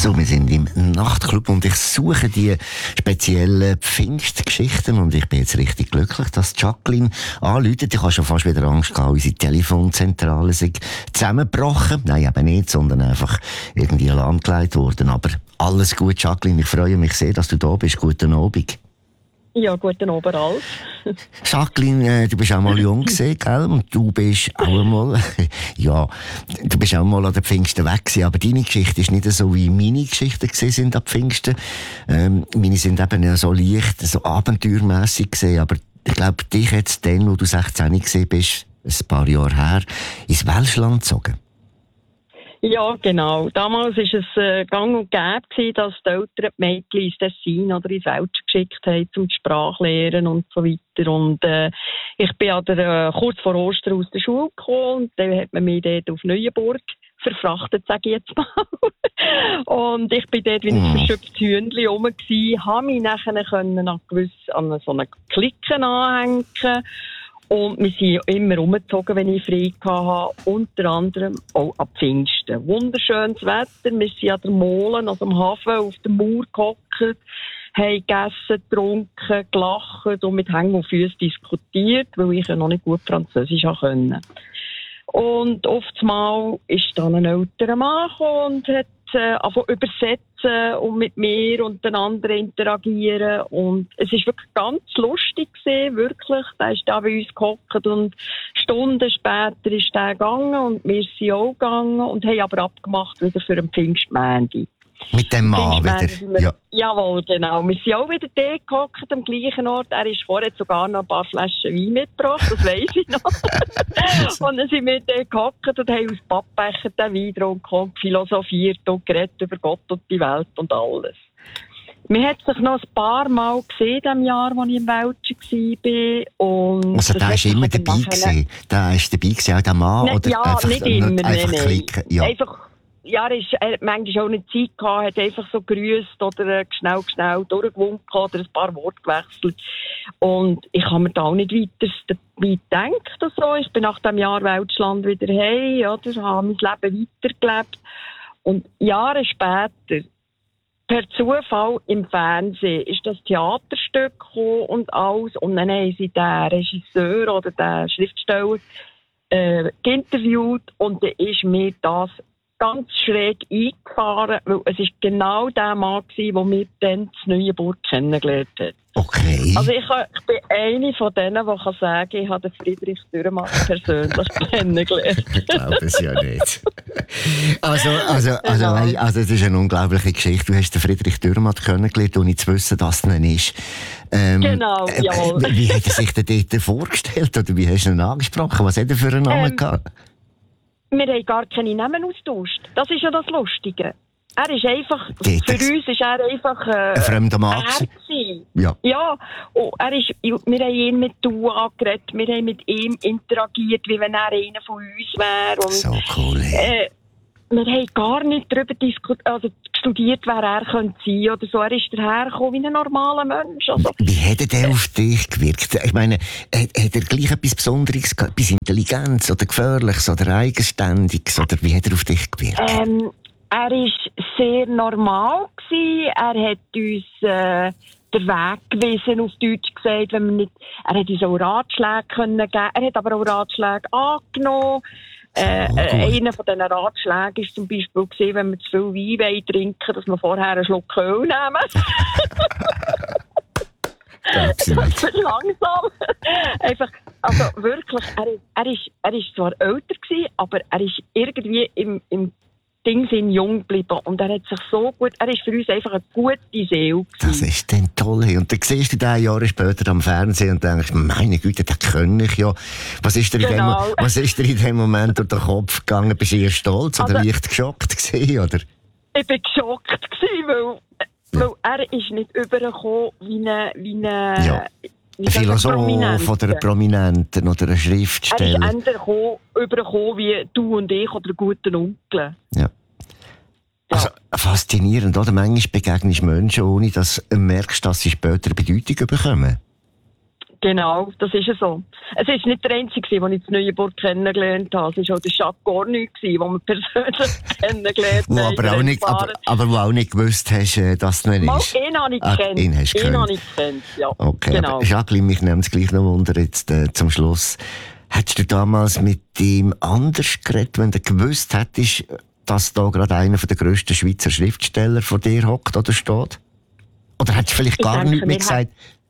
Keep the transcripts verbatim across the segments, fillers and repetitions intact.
So, wir sind im Nachtclub und ich suche die speziellen Pfingstgeschichten und ich bin jetzt richtig glücklich, dass Jacqueline anruft. Ich habe schon fast wieder Angst gehabt, unsere Telefonzentrale sei zusammengebrochen. Nein, eben nicht, sondern einfach irgendwie lahmgelegt worden. Aber alles gut, Jacqueline. Ich freue mich sehr, dass du da bist. Guten Abend. Ja, guten Abend, Ralf. Jacqueline, du bist auch mal jung gewesen, gell? Und du bist auch einmal, ja, du bist auch mal an den Pfingsten weg gewesen. Aber deine Geschichte ist nicht so, wie meine Geschichten gewesen sind an Pfingsten. Ähm, meine sind eben so leicht, so abenteuermässig gewesen. Aber ich glaube, dich jetzt dann, wo du sechzehn gewesen bist, ein paar Jahre her, ins Welschland gezogen. Ja, genau. Damals war es äh, gang und gäbe, dass die Eltern die Mädchen ins Tessin oder ins Welsch geschickt haben, um die Sprache lernen und so weiter. Und äh, ich bin an der, äh, kurz vor Ostern aus der Schule gekommen und dann hat man mich dort auf Neuenburg verfrachtet, sage ich jetzt mal. Und ich bin dort wie ein Mm. verschöpftes Hündchen rum gewesen, habe mich nachher können an, gewiss, an so eine Clique anhängen. Und wir sind immer umgezogen, wenn ich frei hatte. Unter anderem auch ab Pfingsten. Wunderschönes Wetter. Wir sind an der Molen, also am Hafen, auf der Mauer gehockt, haben gegessen, getrunken, gelacht und mit Hängen und Füßen diskutiert, weil ich ja noch nicht gut Französisch konnte. Und oftmals ist dann ein älterer Mann gekommen und hat äh, angefangen übersetzen und mit mir und den anderen interagieren. Und es war wirklich ganz lustig gewesen, wirklich. Der ist da bei uns gehockt und Stunden später ist der gegangen und wir sind auch gegangen und haben aber abgemacht wieder für den Pfingstmontag. Mit dem Mann wieder? Wir, Ja. Jawohl, genau. Wir sind auch wieder dort gehockt, am gleichen Ort. Er ist vorher sogar noch ein paar Flaschen Wein mitgebracht, das weiss ich noch. Und dann sind wir dort gehockt und haben aus Pappbecher den Wein getrunken und philosophiert und geredet über Gott und die Welt und alles. Man hat sich noch ein paar Mal gesehen, in dem Jahr, als ich im Welschen war. Und Also, der ist immer dabei gewesen. Der ist dabei gewesen, auch der Mann? Nicht, oder ja, einfach, nicht immer, nicht einfach nein, klicken? Ja. Einfach, ja, er, ist, er hat manchmal auch nicht Zeit gehabt, hat einfach so gegrüßt oder äh, schnell, schnell durchgewunken oder ein paar Worte gewechselt. Und ich habe mir da auch nicht weiter dabei gedacht. Also. Ich bin nach dem Jahr Welschland wieder heim, oder, habe mein Leben weitergelebt. Und Jahre später, per Zufall im Fernsehen, ist das Theaterstück gekommen und alles. Und dann haben sie den Regisseur oder den Schriftsteller äh, interviewt und dann ist mir das ganz schräg eingefahren, weil es ist genau der Mann gewesen, der mir dann in Neuenburg kennengelernt hat. Okay. Also ich, ich bin eine von denen, die kann sagen, ich habe den Friedrich Dürrenmatt persönlich kennengelernt. Ich glaube es ja nicht. Also, also, also, weißt, also, es ist eine unglaubliche Geschichte. Du hast den Friedrich Dürrenmatt kennengelernt, ohne zu wissen, dass er ihn ist. Ähm, Genau, äh, jawohl. Wie, wie hat er sich denn dort vorgestellt? Oder wie hast du ihn angesprochen? Was hat er für einen Namen Ähm, gehabt? Wir haben gar keine Namen austauscht. Das ist ja das Lustige. Er ist einfach, Geht für das? uns ist er einfach äh, Ein fremder Mann er gewesen? gewesen. Ja. Ja, und er ist, wir haben ihn mit «du» angeredet, wir haben mit ihm interagiert, wie wenn er einer von uns wäre. Und, So cool. Hey. äh, wir haben gar nicht darüber diskutiert, also studiert, wer er könnte sein oder so. Er ist dahergekommen wie ein normaler Mensch. Also, Wie hat er denn auf dich gewirkt? Ich meine, hat, hat er gleich etwas Besonderes gehabt? Etwas Intelligenz oder Gefährliches oder Eigenständiges? Oder wie hat er auf dich gewirkt? ähm, er war sehr normal gewesen. Er hat uns äh, den Weg gewiesen, auf Deutsch gesagt, wenn wir nicht, er hat uns auch Ratschläge können geben. Er hat aber auch Ratschläge angenommen. Äh, So, äh, einer von diesen Ratschlägen war zum Beispiel gewesen, wenn wir zu viel Wein trinken, dass wir vorher einen Schluck Öl nehmen. Glaub's nicht. Langsam. Einfach, also wirklich, er, er, ist, er ist zwar älter gewesen, aber er ist irgendwie im, im Dingsinn jung geblieben. Und er hat sich so gut, er ist für uns einfach eine gute Seele gewesen. Das ist dann toll. Und dann siehst du den Jahre später am Fernsehen und denkst, meine Güte, den kenne ich ja. Was ist dir, Genau. in, dem, was ist dir in dem Moment durch den Kopf gegangen? Bist du eher stolz oder Also- leicht geschockt gewesen, oder? Ich war geschockt gewesen, weil, weil er ist nicht übergekommen wie eine, wie eine, Ja. wie Ein sagt man, Philosoph Prominente. oder ein Prominenten oder ein Er ist Schriftsteller. eher gekommen- übergekommen wie du und ich oder ein guter Onkel. Ja. Also, faszinierend, oder? Manchmal begegnest du Menschen, ohne dass du merkst, dass sie später eine Bedeutung bekommen. Genau, das ist ja so. Es war nicht der einzige, den ich in Neuenburg kennengelernt habe. Es war auch der Jacques Cornu, den wir persönlich kennengelernt wo haben. aber, auch nicht, aber, aber wo auch nicht gewusst hast, äh, dass du ihn ist. Ihn habe ich ah, gekannt. Ihn hast du ihn habe ich gekannt, ja. Okay, genau. aber Jacqueline, mich nimmt es gleich noch Wunder jetzt äh, zum Schluss. Hättest du damals mit ihm anders geredet, wenn du gewusst hättest, dass da gerade einer der grössten Schweizer Schriftsteller vor dir hockt oder steht? Oder hättest du vielleicht Ich gar denke, nichts mehr wir gesagt?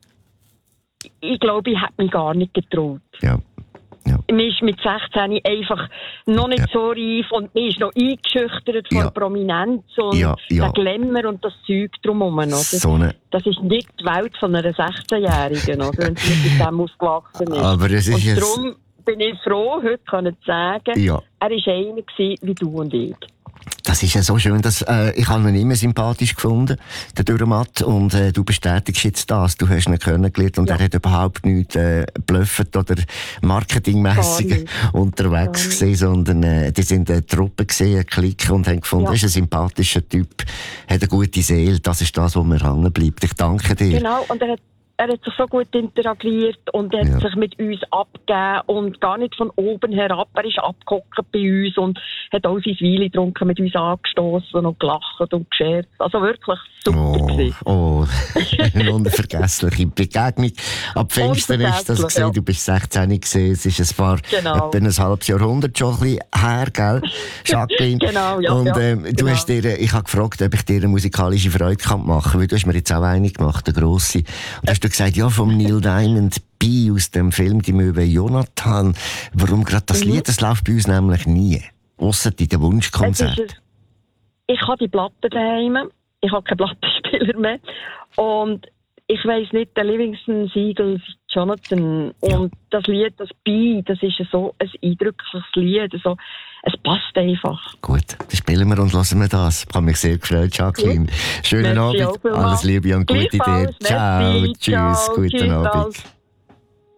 Ich glaube, ich hätte mich gar nicht getraut. Ja. Ja. Mir ist mit sechzehn einfach noch nicht ja. so reif und mir ist noch eingeschüchtert von ja. Prominenz und ja, ja. der Glamour und das Zeug drumherum. Oder? So eine... Das ist nicht die Welt von einer sechzehnjährigen, oder? Wenn sie mit dem aufgewachsen ist. Aber es ist und darum bin ich froh, heute können zu sagen, ja. er war einer wie du und ich. Das ist ja so schön, dass, äh, ich habe ihn immer sympathisch gefunden, den Dürrematt, und äh, du bestätigst jetzt das. Du hast ihn kennengelernt und ja. er hat überhaupt nichts äh, blöffet oder marketingmässig unterwegs gesehen, sondern äh, die sind eine Truppe gesehen, eine Clique, und haben gefunden, ja. er ist ein sympathischer Typ, hat eine gute Seele, das ist das, was mir hängen bleibt. Ich danke dir. Genau, und er hat Er hat sich so gut interagiert und er hat ja. sich mit uns abgegeben und gar nicht von oben herab. Er ist abgehockt bei uns und hat auch sein Weile getrunken, mit uns angestoßen und gelacht und gescherzt. Also wirklich super gewesen. Oh, eine unvergessliche Begegnung. Ab Pfingsten ist das gesehen. Ja. Du bist sechzehn gesehen. Es ist ein paar, genau. etwa ein halbes Jahrhundert schon ein bisschen her, gell, Jacqueline? Genau, ja. Und ja, ähm, du genau. hast dir, ich habe gefragt, ob ich dir eine musikalische Freude machen kann, weil du hast mir jetzt auch eine gemacht, eine grosse. Und hast du gesagt, ja, vom Neil Diamond B aus dem Film Die Möwe Jonathan. Warum gerade das mhm. Lied? Das läuft bei uns nämlich nie. Ausser in den Wunschkonzerten. Ich habe die Platte daheim. Ich habe keinen Plattenspieler mehr. Und ich weiss nicht, der Livingston Seagulls Jonathan. Und ja. das Lied, das B, das ist so ein eindrückliches Lied. Also, es passt einfach. Gut, dann spielen wir und hören wir das. Ich habe mich sehr gefreut, Jacqueline. Ja. Schönen Merci Abend, alles Liebe und gute dir. Ciao, tschüss, Ciao, guten tschüss, Abend. alles.